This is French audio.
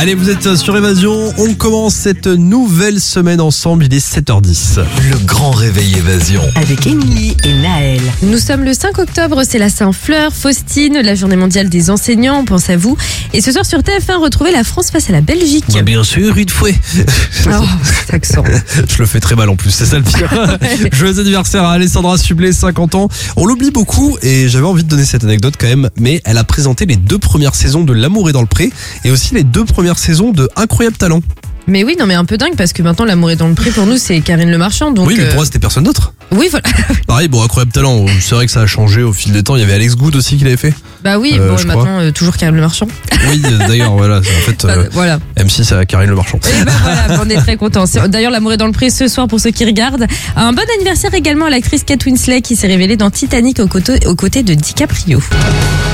Allez, vous êtes sur Évasion. On commence cette nouvelle semaine ensemble. Il est 7h10. Le grand réveil Évasion. Avec Émilie et Naël. Nous sommes le 5 octobre, c'est la Saint-Fleur, Faustine, la journée mondiale des enseignants, on pense à vous. Et ce soir sur TF1, retrouvez la France face à la Belgique. Bah, bien sûr, une fouet. Oh, cet accent. Je le fais très mal en plus, c'est ça le pire. Joyeux anniversaire à Alessandra Sublet, 50 ans. On l'oublie beaucoup et j'avais envie de donner cette anecdote quand même, mais elle a présenté les 2 premières saisons de L'amour est dans le pré et aussi les 2 premières saisons de Incroyable Talent. Mais oui, non mais un peu dingue parce que maintenant l'amour est dans le pré pour nous, c'est Karine Le Marchand. Donc, oui, mais pour moi c'était personne d'autre. Oui, voilà. Pareil, bon, Incroyable Talent, c'est vrai que ça a changé au fil des temps. Il y avait Alex Good aussi qui l'avait fait. Bah oui, bon, et maintenant toujours Karine Le Marchand. Oui, d'ailleurs, voilà, en fait, voilà. M6 c'est Karine Le Marchand. Et ben voilà, on est très contents. D'ailleurs, l'amour est dans le pré ce soir pour ceux qui regardent. Un bon anniversaire également à l'actrice Kate Winslet qui s'est révélée dans Titanic aux côtés de DiCaprio.